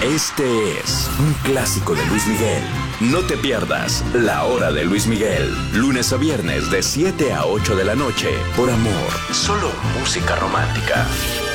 Este es un clásico de Luis Miguel. No te pierdas La Hora de Luis Miguel, lunes a viernes de 7 a 8 de la noche, por Amor, solo música romántica.